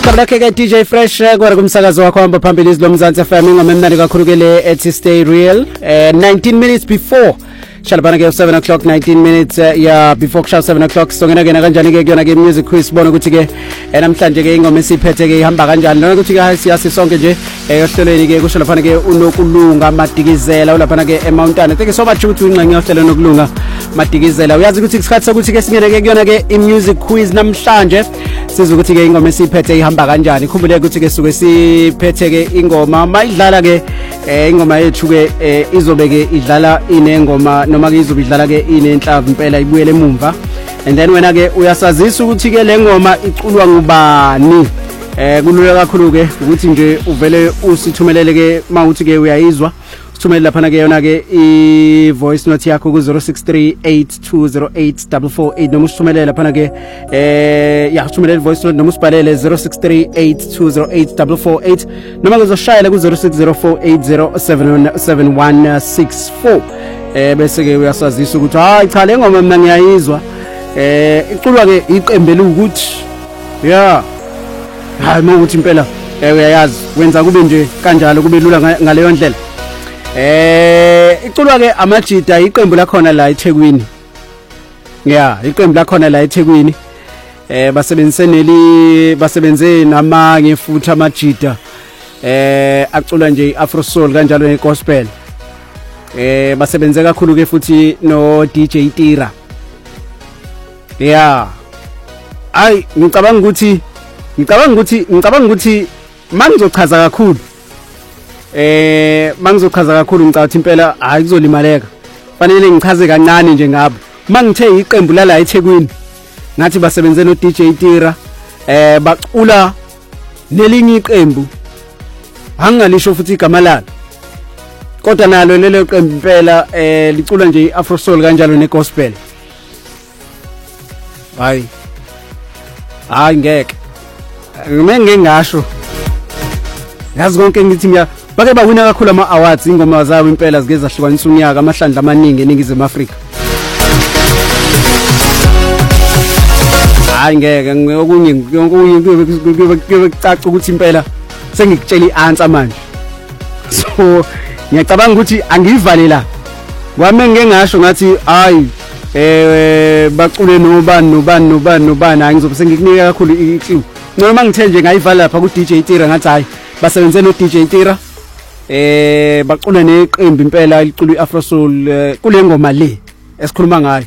Kabla ke DJ Fresh kwara kumsakazo wakho hamba phambili izilomzansi FM ingoma emnandi kakhulu ke le ethi Stay Real 19 minutes before Shalabana ke 7 o'clock 19 minutes before kusha 7 o'clock songena ke kanjani ke kuyona ke music quiz bona ukuthi ke namhlanje ke ingoma esiphethe ke ihamba kanjani noma ukuthi ke siyasi sonke nje yohlelweni ke kusho laphana ke unokulunga madikizela ulaphana ke eMountain thank you so much ukuthi unqanye yohlelo nokulunga madikizela uyazi ukuthi isikhathi sokuthi ke singene ke kuyona ke imusic quiz namhlanje siza ukuthi ke ingoma esiphethe ihamba kanjani khumbule ukuthi ke suke siphethe ke ingoma mayidlala ke ingoma yethu ke izobe ke idlala inengoma noma ke izobe idlala ke inenhlavu impela ibuyele emumva and then wena ke uyasazisa ukuthi ke le ngoma iculwa ngubani kulula kakhulu ke ukuthi nje uvele usithumelele ke mawuthi ke uyayizwa sithumele lapha ke yona ke I voice note yakho ku 0638208448 noma usithumelele lapha ke sithumelele voice note noma usibhalele 0638208448 noma uzoshayela ku 0604807164 bese ke uyasazisa ukuthi hayi cha le ngoma mina ngiyayizwa iculwa ke iqembe ukuthi hayi mawuthi impela uyayazi wenza kube nje kanjalo kube lula ngaleyo ndlela iculwa ke amajida iqembu lakhona la eThekwini iqembu lakhona la eThekwini basebenze nama ngefutha amajida acula nje Afro Soul kanjalo negospel basebenze kakhulu ke futhi no DJ Tira ay ngicabanga ukuthi mangizochaza kakhulu ngicabanga impela hayi kuzolimaleka fanele ngichaze kancane nje ngabo mangithe iqembu la eThekwini ngathi basebenze no DJ Tira bacula nelinye iqembu angalisho futhi igama lalo kodwa nalo lelo qembu impela licula nje Afro Soul kanjalo negospel hayi ngeke ngingasho yazi konke ngithi bake bawina kakhulu ama awards ingoma zabo impela zike zahlukanisa unyaka amahlandla amaningi eningizimu Afrika hayi ngeke okunye kucaca ukuthi impela sengikutshela ianswer manje so ngiyacabanga ukuthi angiyivalela kwami ngeke ngasho ngathi hayi bacule nobani angizobe sengikunika kakhulu icue noma ngithe nje ngayivala lapha ku DJ Tira ngathi hayi basebenze no DJ Tira bacula neqembu impela licula iAfro Soul kule ngoma le esikhuluma ngayo